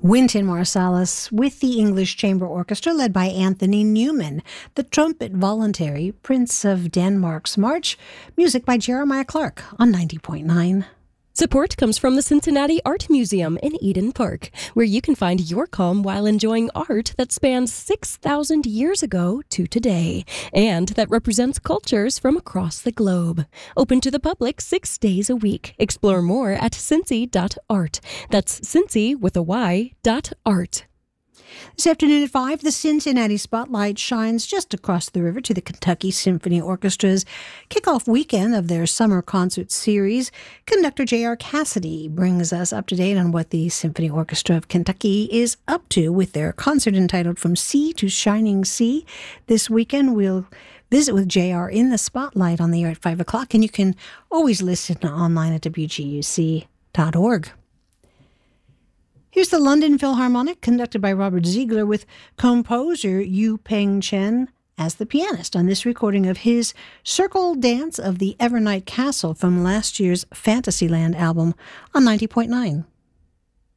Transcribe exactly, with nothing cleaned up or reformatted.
Wynton Marsalis with the English Chamber Orchestra led by Anthony Newman, the trumpet voluntary Prince of Denmark's March, music by Jeremiah Clark on ninety point nine. Support comes from the Cincinnati Art Museum in Eden Park, where you can find your calm while enjoying art that spans six thousand years ago to today, and that represents cultures from across the globe. Open to the public six days a week. Explore more at cincy dot art. That's Cincy with a Y dot art. This afternoon at five, the Cincinnati Spotlight shines just across the river to the Kentucky Symphony Orchestra's kickoff weekend of their summer concert series. Conductor J R Cassidy brings us up to date on what the Symphony Orchestra of Kentucky is up to with their concert entitled From Sea to Shining Sea. This weekend, we'll visit with J R in the Spotlight on the air at five o'clock, and you can always listen online at w g u c dot org. Here's the London Philharmonic, conducted by Robert Ziegler, with composer Yu Peng Chen as the pianist on this recording of his Circle Dance of the Evernight Castle from last year's Fantasyland album on ninety point nine.